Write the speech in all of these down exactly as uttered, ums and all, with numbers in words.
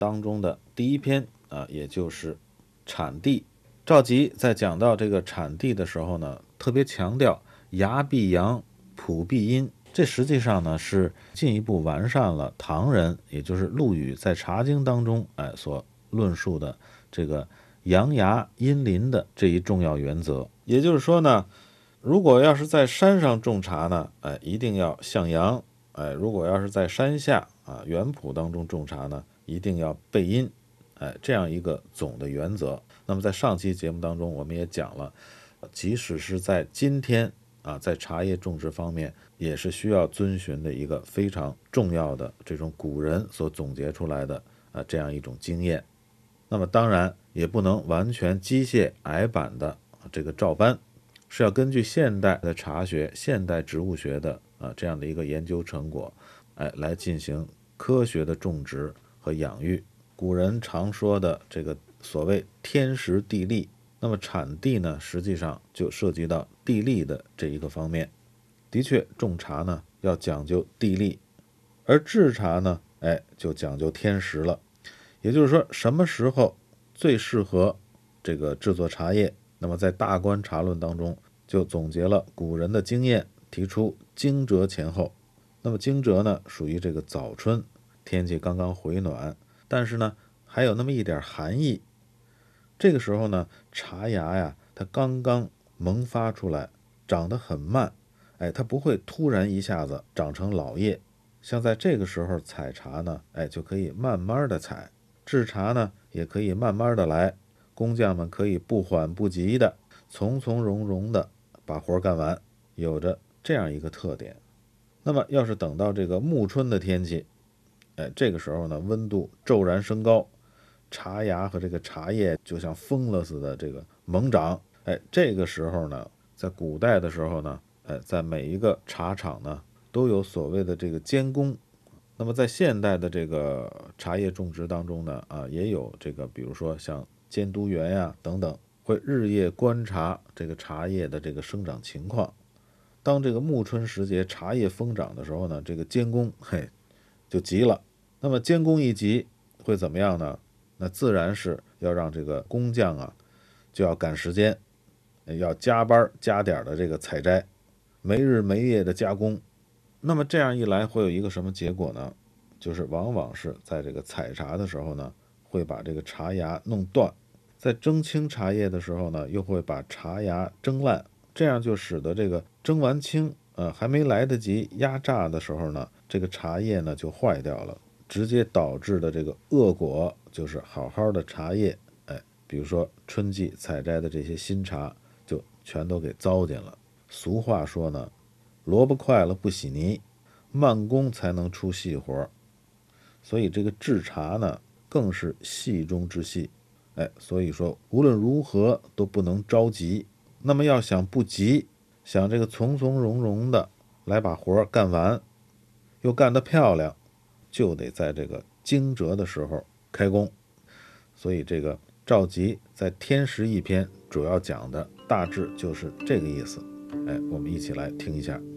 当中的第一篇啊，也就是产地。赵佶在讲到这个产地的时候呢，特别强调牙必扬，朴必阴，这实际上呢是进一步完善了唐人，也就是陆羽在《茶经》当中哎所论述的这个扬牙阴林的这一重要原则。也就是说呢，如果要是在山上种茶呢，哎，一定要向阳；哎，如果要是在山下啊园圃当中种茶呢，一定要背阴。哎，这样一个总的原则。那么在上期节目当中，我们也讲了，即使是在今天啊，在茶叶种植方面，也是需要遵循的一个非常重要的这种古人所总结出来的啊这样一种经验。那么当然也不能完全机械矮板的这个照搬，是要根据现代的茶学、现代植物学的啊这样的一个研究成果，哎，来进行科学的种植和养育。古人常说的这个所谓天时地利，那么产地呢，实际上就涉及到地利的这一个方面。的确，种茶呢要讲究地利，而制茶呢，哎，就讲究天时了。也就是说，什么时候最适合这个制作茶叶？那么在《大观茶论》当中就总结了古人的经验，提出惊蛰前后。那么惊蛰呢，属于这个早春，天气刚刚回暖，但是呢还有那么一点寒意。这个时候呢，茶芽呀它刚刚萌发出来，长得很慢，哎，它不会突然一下子长成老叶。像在这个时候采茶呢，哎，就可以慢慢的采。制茶呢也可以慢慢的来，工匠们可以不缓不急的从从容容的把活干完，有着这样一个特点。那么要是等到这个暮春的天气，哎，这个时候呢温度骤然升高，茶芽和这个茶叶就像疯了似的这个猛长。哎，这个时候呢，在古代的时候呢，哎，在每一个茶厂呢都有所谓的这个监工。那么在现代的这个茶叶种植当中呢，啊，也有这个，比如说像监督员呀等等，会日夜观察这个茶叶的这个生长情况。当这个暮春时节茶叶疯长的时候呢，这个监工嘿就急了。那么监工一急会怎么样呢？那自然是要让这个工匠啊就要赶时间，要加班加点的这个采摘，没日没夜的加工。那么这样一来会有一个什么结果呢？就是往往是在这个采茶的时候呢，会把这个茶芽弄断，在蒸青茶叶的时候呢，又会把茶芽蒸烂，这样就使得这个蒸完青呃，还没来得及压榨的时候呢，这个茶叶呢就坏掉了，直接导致的这个恶果就是好好的茶叶，哎，比如说春季采摘的这些新茶就全都给糟践了。俗话说呢，萝卜快了不洗泥，慢工才能出细活。所以这个制茶呢更是细中之细，哎，所以说无论如何都不能着急。那么要想不急，想这个从从容容的来把活干完，又干得漂亮，就得在这个惊蛰的时候开工。所以这个赵佶在《天时》一篇主要讲的大致就是这个意思。哎，我们一起来听一下。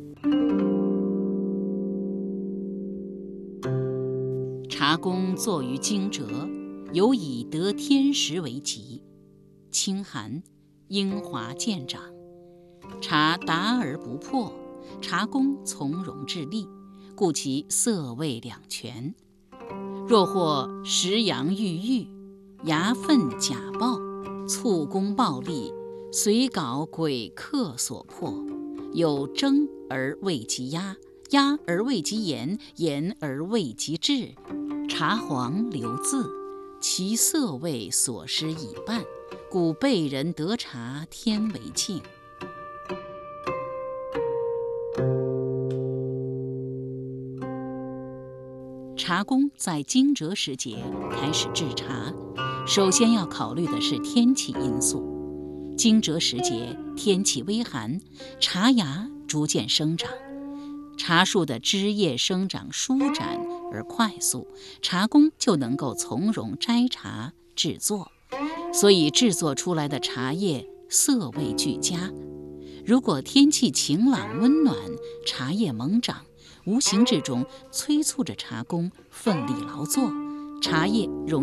茶工作于惊蛰，有以得天时为吉。清寒，英华渐长，茶达而不破，茶工从容致力，故其色味两全。若或食阳郁郁，牙愤假暴，促工暴力，随稿鬼客所迫，有蒸而未及压，压而未及研，研而未及制，茶黄流渍，其色味所失已半，故被人得茶天为庆。茶工在惊蛰时节开始制茶，首先要考虑的是天气因素。惊蛰时节天气微寒，茶芽逐渐生长，茶树的枝叶生长舒展而快速，茶工就能够从容摘茶制作，所以制作出来的茶叶色味俱佳。如果天气晴朗温暖，茶叶猛长，无形之中催促着茶工奋力劳作， 茶叶容